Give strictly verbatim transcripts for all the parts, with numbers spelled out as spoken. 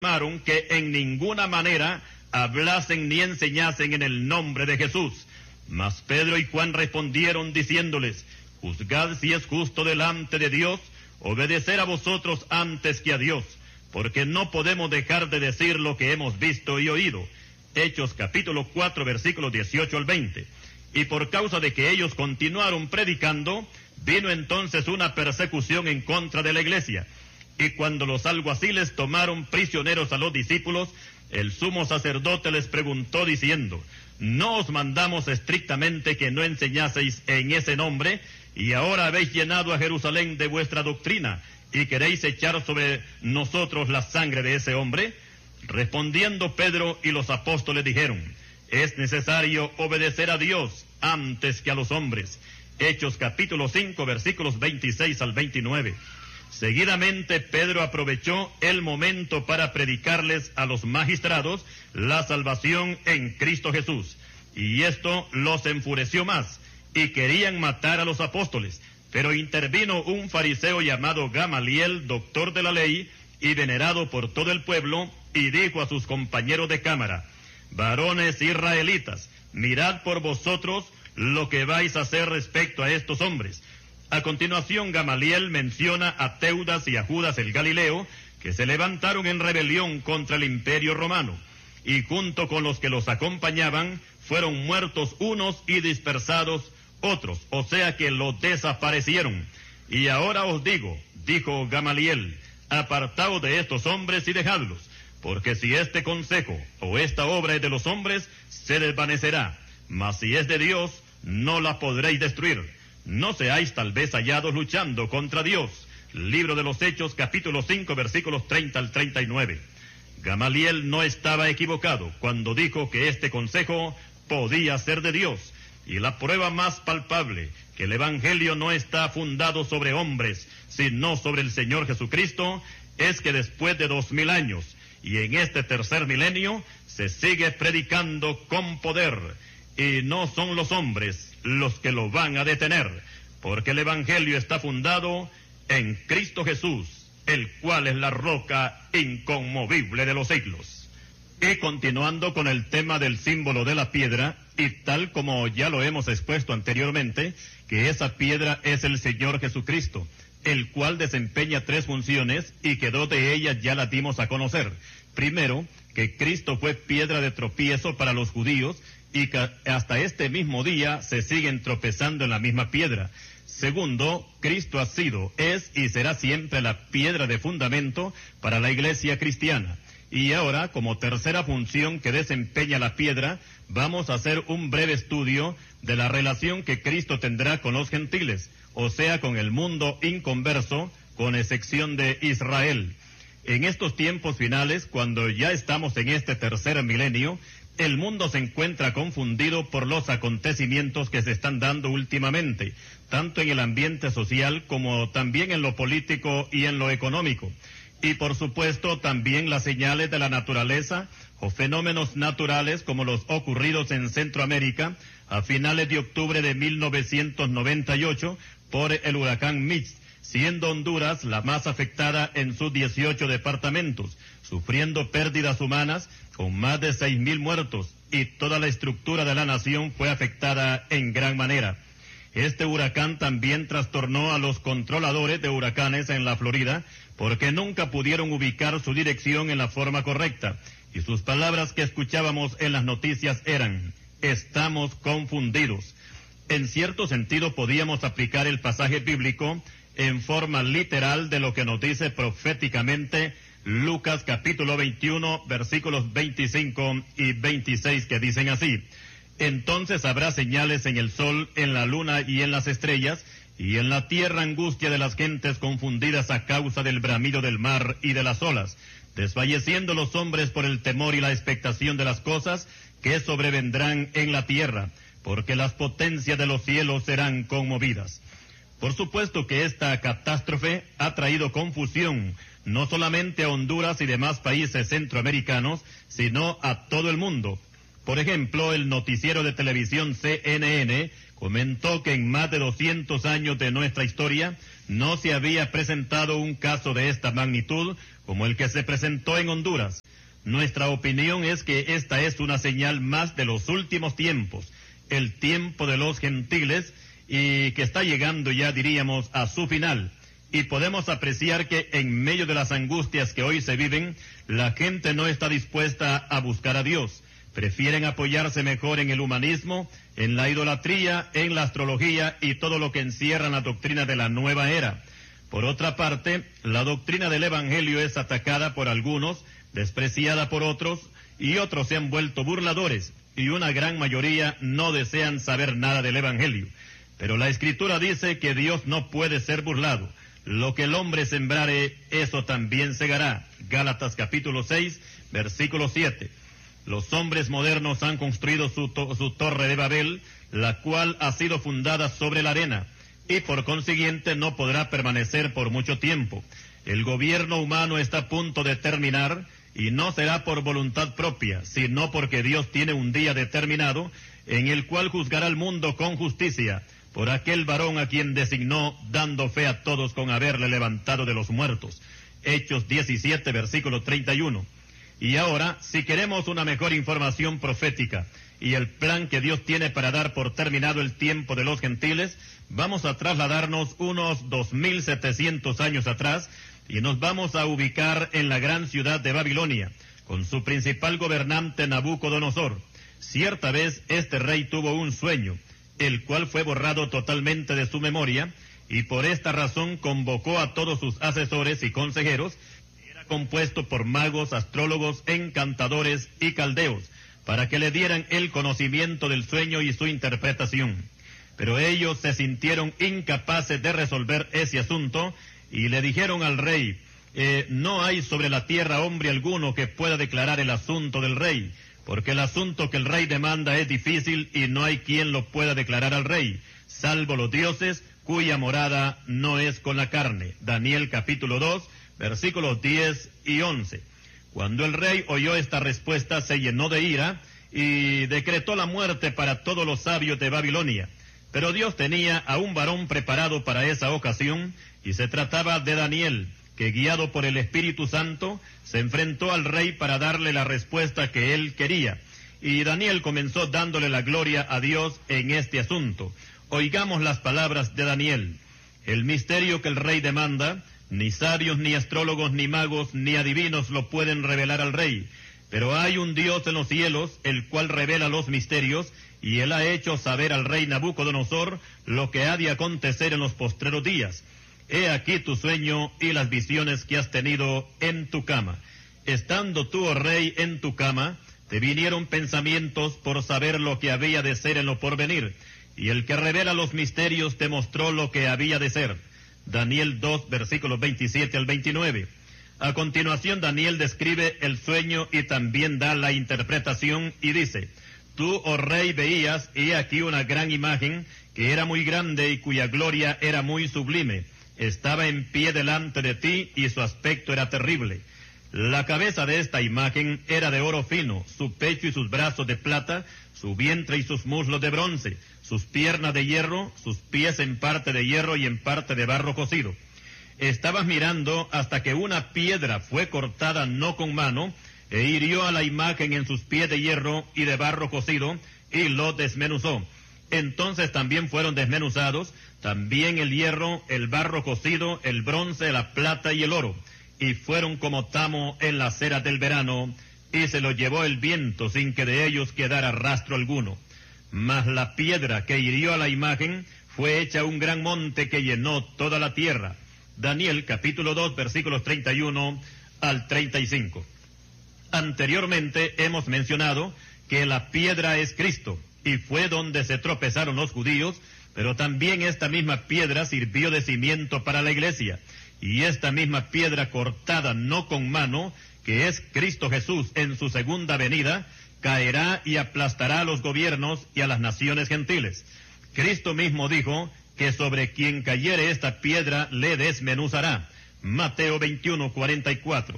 que en ninguna manera hablasen ni enseñasen en el nombre de Jesús. Mas Pedro y Juan respondieron diciéndoles: juzgad si es justo delante de Dios obedecer a vosotros antes que a Dios, porque no podemos dejar de decir lo que hemos visto y oído. Hechos capítulo cuatro, versículos dieciocho al veinte. Y por causa de que ellos continuaron predicando, vino entonces una persecución en contra de la iglesia. Y cuando los alguaciles tomaron prisioneros a los discípulos, el sumo sacerdote les preguntó diciendo: ¿no os mandamos estrictamente que no enseñaseis en ese nombre? Y ahora habéis llenado a Jerusalén de vuestra doctrina, ¿y queréis echar sobre nosotros la sangre de ese hombre? Respondiendo Pedro y los apóstoles dijeron: es necesario obedecer a Dios antes que a los hombres. Hechos capítulo cinco, versículos veintiséis al veintinueve. Seguidamente Pedro aprovechó el momento para predicarles a los magistrados la salvación en Cristo Jesús, y esto los enfureció más, y querían matar a los apóstoles. Pero intervino un fariseo llamado Gamaliel, doctor de la ley y venerado por todo el pueblo, y dijo a sus compañeros de cámara: varones israelitas, mirad por vosotros lo que vais a hacer respecto a estos hombres. A continuación, Gamaliel menciona a Teudas y a Judas el Galileo, que se levantaron en rebelión contra el imperio romano, y junto con los que los acompañaban fueron muertos unos y dispersados otros, o sea que los desaparecieron. Y ahora os digo, dijo Gamaliel, apartaos de estos hombres y dejadlos, porque si este consejo o esta obra es de los hombres, se desvanecerá, mas si es de Dios, no la podréis destruir. No seáis tal vez hallados luchando contra Dios. Libro de los Hechos, capítulo cinco, versículos treinta al treinta y nueve. Gamaliel no estaba equivocado cuando dijo que este consejo podía ser de Dios. Y la prueba más palpable que el Evangelio no está fundado sobre hombres, sino sobre el Señor Jesucristo, es que después de dos mil años, y en este tercer milenio, se sigue predicando con poder, y no son los hombres los que lo van a detener, porque el Evangelio está fundado en Cristo Jesús, el cual es la roca inconmovible de los siglos. Y continuando con el tema del símbolo de la piedra, y tal como ya lo hemos expuesto anteriormente, que esa piedra es el Señor Jesucristo, el cual desempeña tres funciones, y que dos de ellas ya las dimos a conocer. Primero, que Cristo fue piedra de tropiezo para los judíos, y que hasta este mismo día se siguen tropezando en la misma piedra. Segundo, Cristo ha sido, es y será siempre la piedra de fundamento para la iglesia cristiana. Y ahora, como tercera función que desempeña la piedra, vamos a hacer un breve estudio de la relación que Cristo tendrá con los gentiles, o sea, con el mundo inconverso, con excepción de Israel. En estos tiempos finales, cuando ya estamos en este tercer milenio, el mundo se encuentra confundido por los acontecimientos que se están dando últimamente, tanto en el ambiente social como también en lo político y en lo económico. Y por supuesto también las señales de la naturaleza o fenómenos naturales como los ocurridos en Centroamérica a finales de octubre de mil novecientos noventa y ocho por el huracán Mitch, siendo Honduras la más afectada en sus dieciocho departamentos, sufriendo pérdidas humanas con más de seis mil muertos, y toda la estructura de la nación fue afectada en gran manera. Este huracán también trastornó a los controladores de huracanes en la Florida, porque nunca pudieron ubicar su dirección en la forma correcta, y sus palabras que escuchábamos en las noticias eran: estamos confundidos. En cierto sentido podíamos aplicar el pasaje bíblico en forma literal de lo que nos dice proféticamente Lucas capítulo veintiuno, versículos veinticinco y veintiséis, que dicen así: entonces habrá señales en el sol, en la luna y en las estrellas, y en la tierra angustia de las gentes confundidas a causa del bramido del mar y de las olas, desfalleciendo los hombres por el temor y la expectación de las cosas que sobrevendrán en la tierra, porque las potencias de los cielos serán conmovidas. Por supuesto que esta catástrofe ha traído confusión, no solamente a Honduras y demás países centroamericanos, sino a todo el mundo, Por ejemplo, el noticiero de televisión C N N comentó que en más de doscientos años de nuestra historia no se había presentado un caso de esta magnitud como el que se presentó en Honduras. Nuestra opinión es que esta es una señal más de los últimos tiempos, el tiempo de los gentiles, y que está llegando ya, diríamos, a su final. Y podemos apreciar que en medio de las angustias que hoy se viven, la gente no está dispuesta a buscar a Dios. Prefieren apoyarse mejor en el humanismo, en la idolatría, en la astrología y todo lo que encierra la doctrina de la nueva era. Por otra parte, la doctrina del Evangelio es atacada por algunos, despreciada por otros, y otros se han vuelto burladores, y una gran mayoría no desean saber nada del Evangelio. Pero la Escritura dice que Dios no puede ser burlado. Lo que el hombre sembrare, eso también segará. Gálatas capítulo seis, versículo siete. Los hombres modernos han construido su, to su torre de Babel, la cual ha sido fundada sobre la arena, y por consiguiente no podrá permanecer por mucho tiempo. El gobierno humano está a punto de terminar, y no será por voluntad propia, sino porque Dios tiene un día determinado, en el cual juzgará al mundo con justicia, por aquel varón a quien designó, dando fe a todos con haberle levantado de los muertos. Hechos diecisiete, versículo treinta y uno. Y ahora, si queremos una mejor información profética y el plan que Dios tiene para dar por terminado el tiempo de los gentiles, vamos a trasladarnos unos dos mil setecientos años atrás y nos vamos a ubicar en la gran ciudad de Babilonia, con su principal gobernante Nabucodonosor. Cierta vez este rey tuvo un sueño, el cual fue borrado totalmente de su memoria, y por esta razón convocó a todos sus asesores y consejeros, que era compuesto por magos, astrólogos, encantadores y caldeos, para que le dieran el conocimiento del sueño y su interpretación. Pero ellos se sintieron incapaces de resolver ese asunto, y le dijeron al rey, eh, no hay sobre la tierra hombre alguno que pueda declarar el asunto del rey, porque el asunto que el rey demanda es difícil y no hay quien lo pueda declarar al rey, salvo los dioses cuya morada no es con la carne. Daniel capítulo dos, versículos diez y once. Cuando el rey oyó esta respuesta se llenó de ira y decretó la muerte para todos los sabios de Babilonia. Pero Dios tenía a un varón preparado para esa ocasión, y se trataba de Daniel, que guiado por el Espíritu Santo, se enfrentó al rey para darle la respuesta que él quería. Y Daniel comenzó dándole la gloria a Dios en este asunto. Oigamos las palabras de Daniel. El misterio que el rey demanda, ni sabios, ni astrólogos, ni magos, ni adivinos lo pueden revelar al rey. Pero hay un Dios en los cielos, el cual revela los misterios, y él ha hecho saber al rey Nabucodonosor lo que ha de acontecer en los postreros días. He aquí tu sueño y las visiones que has tenido en tu cama. Estando tú, oh rey, en tu cama, te vinieron pensamientos por saber lo que había de ser en lo porvenir, y el que revela los misterios te mostró lo que había de ser. Daniel dos, versículos veintisiete al veintinueve. A continuación, Daniel describe el sueño y también da la interpretación y dice, tú, oh rey, veías, y aquí una gran imagen, que era muy grande y cuya gloria era muy sublime. Estaba en pie delante de ti y su aspecto era terrible. La cabeza de esta imagen era de oro fino, su pecho y sus brazos de plata, su vientre y sus muslos de bronce, sus piernas de hierro, sus pies en parte de hierro y en parte de barro cocido. Estabas mirando hasta que una piedra fue cortada no con mano, e hirió a la imagen en sus pies de hierro y de barro cocido, y lo desmenuzó. Entonces también fueron desmenuzados, también el hierro, el barro cocido, el bronce, la plata y el oro, y fueron como tamo en las ceras del verano, y se los llevó el viento sin que de ellos quedara rastro alguno. Mas la piedra que hirió a la imagen fue hecha un gran monte que llenó toda la tierra. Daniel capítulo dos, versículos treinta y uno al treinta y cinco. Anteriormente hemos mencionado que la piedra es Cristo, y fue donde se tropezaron los judíos, pero también esta misma piedra sirvió de cimiento para la iglesia, y esta misma piedra cortada no con mano, que es Cristo Jesús en su segunda venida, caerá y aplastará a los gobiernos y a las naciones gentiles. Cristo mismo dijo que sobre quien cayere esta piedra le desmenuzará. Mateo veintiuno, cuarenta y cuatro.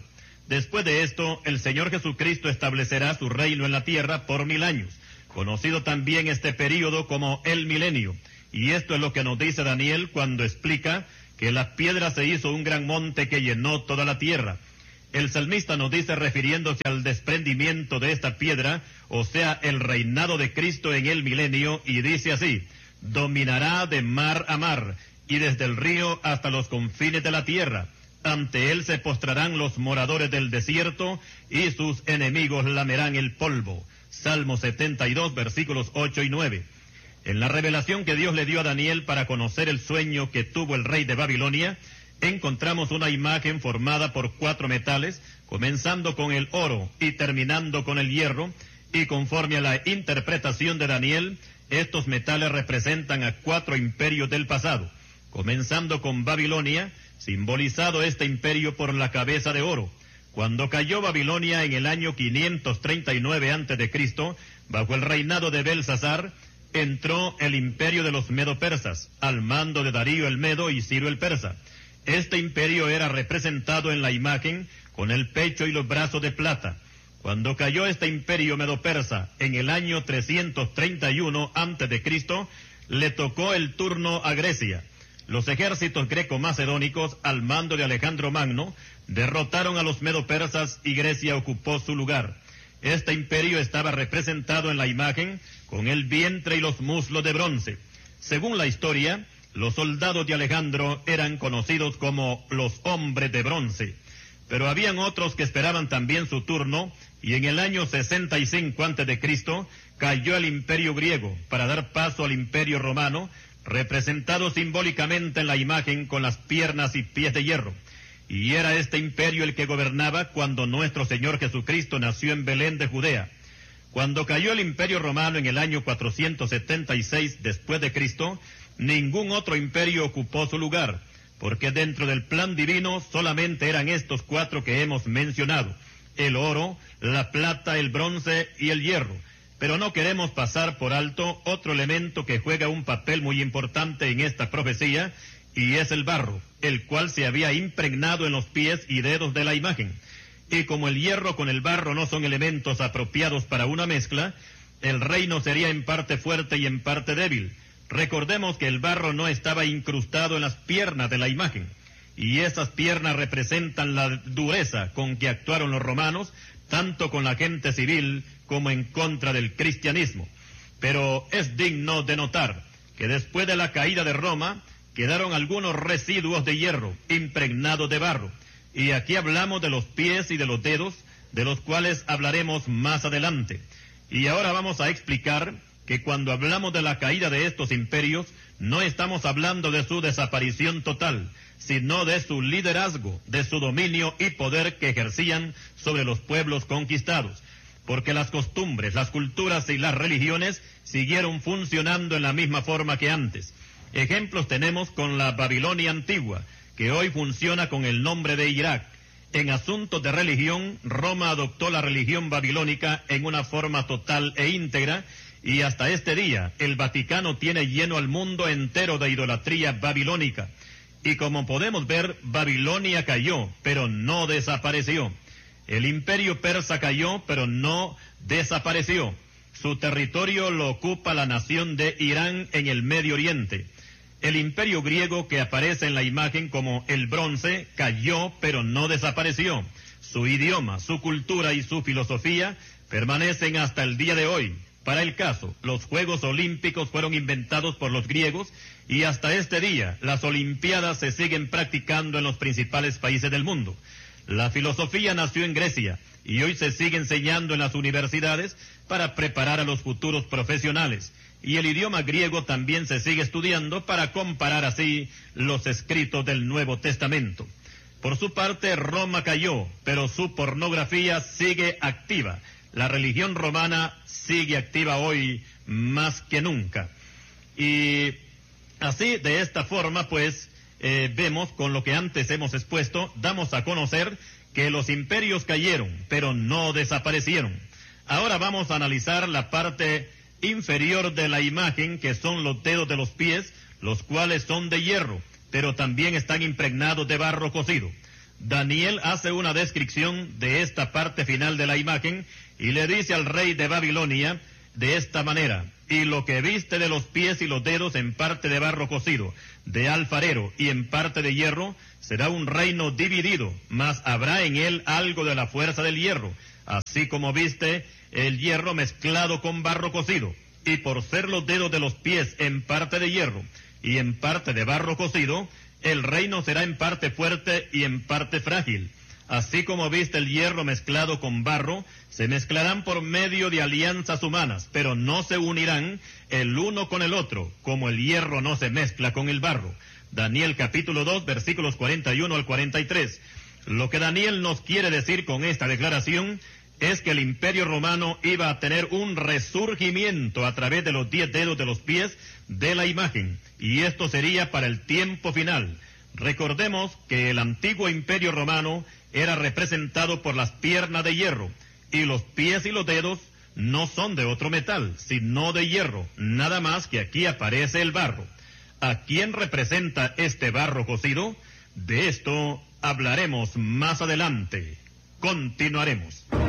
Después de esto, el Señor Jesucristo establecerá su reino en la tierra por mil años, conocido también este período como el milenio. Y esto es lo que nos dice Daniel cuando explica que la piedra se hizo un gran monte que llenó toda la tierra. El salmista nos dice, refiriéndose al desprendimiento de esta piedra, o sea, el reinado de Cristo en el milenio, y dice así: dominará de mar a mar, y desde el río hasta los confines de la tierra. Ante él se postrarán los moradores del desierto, y sus enemigos lamerán el polvo. Salmo setenta y dos, versículos ocho y nueve. En la revelación que Dios le dio a Daniel para conocer el sueño que tuvo el rey de Babilonia, encontramos una imagen formada por cuatro metales, comenzando con el oro y terminando con el hierro, y conforme a la interpretación de Daniel, estos metales representan a cuatro imperios del pasado, comenzando con Babilonia, simbolizado este imperio por la cabeza de oro. Cuando cayó Babilonia en el año quinientos treinta y nueve antes de Cristo, bajo el reinado de Belsasar, entró el imperio de los medo-persas, al mando de Darío el Medo y Ciro el Persa. Este imperio era representado en la imagen con el pecho y los brazos de plata. Cuando cayó este imperio medo-persa en el año trescientos treinta y uno antes de Cristo, le tocó el turno a Grecia. Los ejércitos greco-macedónicos, al mando de Alejandro Magno, derrotaron a los medo-persas y Grecia ocupó su lugar. Este imperio estaba representado en la imagen con el vientre y los muslos de bronce. Según la historia, los soldados de Alejandro eran conocidos como los hombres de bronce, pero habían otros que esperaban también su turno, y en el año sesenta y cinco antes de Cristo cayó el imperio griego para dar paso al imperio romano, representado simbólicamente en la imagen con las piernas y pies de hierro. Y era este imperio el que gobernaba cuando nuestro Señor Jesucristo nació en Belén de Judea. Cuando cayó el imperio romano en el año cuatrocientos setenta y seis después de Cristo, ningún otro imperio ocupó su lugar, porque dentro del plan divino solamente eran estos cuatro que hemos mencionado: el oro, la plata, el bronce y el hierro. Pero no queremos pasar por alto otro elemento que juega un papel muy importante en esta profecía, y es el barro, el cual se había impregnado en los pies y dedos de la imagen. Y como el hierro con el barro no son elementos apropiados para una mezcla, el reino sería en parte fuerte y en parte débil. Recordemos que el barro no estaba incrustado en las piernas de la imagen, y esas piernas representan la dureza con que actuaron los romanos, tanto con la gente civil como en contra del cristianismo. Pero es digno de notar que después de la caída de Roma, quedaron algunos residuos de hierro impregnados de barro, y aquí hablamos de los pies y de los dedos, de los cuales hablaremos más adelante. Y ahora vamos a explicar que cuando hablamos de la caída de estos imperios, no estamos hablando de su desaparición total, sino de su liderazgo, de su dominio y poder que ejercían sobre los pueblos conquistados, porque las costumbres, las culturas y las religiones siguieron funcionando en la misma forma que antes. Ejemplos tenemos con la Babilonia antigua, que hoy funciona con el nombre de Irak. En asuntos de religión, Roma adoptó la religión babilónica en una forma total e íntegra, y hasta este día el Vaticano tiene lleno al mundo entero de idolatría babilónica. Y como podemos ver, Babilonia cayó, pero no desapareció. El imperio persa cayó, pero no desapareció. Su territorio lo ocupa la nación de Irán en el Medio Oriente. El imperio griego, que aparece en la imagen como el bronce, cayó, pero no desapareció. Su idioma, su cultura y su filosofía permanecen hasta el día de hoy. Para el caso, los Juegos Olímpicos fueron inventados por los griegos, y hasta este día las Olimpiadas se siguen practicando en los principales países del mundo. La filosofía nació en Grecia y hoy se sigue enseñando en las universidades para preparar a los futuros profesionales. Y el idioma griego también se sigue estudiando para comparar así los escritos del Nuevo Testamento. Por su parte, Roma cayó, pero su pornografía sigue activa. La religión romana sigue activa hoy más que nunca. Y así, de esta forma, pues, eh, vemos con lo que antes hemos expuesto, damos a conocer que los imperios cayeron, pero no desaparecieron. Ahora vamos a analizar la parte inferior de la imagen, que son los dedos de los pies, los cuales son de hierro, pero también están impregnados de barro cocido. Daniel hace una descripción de esta parte final de la imagen y le dice al rey de Babilonia de esta manera: y lo que viste de los pies y los dedos en parte de barro cocido, de alfarero y en parte de hierro, será un reino dividido, mas habrá en él algo de la fuerza del hierro, así como viste el hierro mezclado con barro cocido, y por ser los dedos de los pies en parte de hierro y en parte de barro cocido, el reino será en parte fuerte y en parte frágil. Así como viste el hierro mezclado con barro, se mezclarán por medio de alianzas humanas, pero no se unirán el uno con el otro, como el hierro no se mezcla con el barro. Daniel capítulo dos, versículos cuarenta y uno al cuarenta y tres. Lo que Daniel nos quiere decir con esta declaración es que el imperio romano iba a tener un resurgimiento a través de los diez dedos de los pies de la imagen, y esto sería para el tiempo final. Recordemos que el antiguo imperio romano era representado por las piernas de hierro, y los pies y los dedos no son de otro metal, sino de hierro, nada más que aquí aparece el barro. ¿A quién representa este barro cocido? De esto hablaremos más adelante. Continuaremos.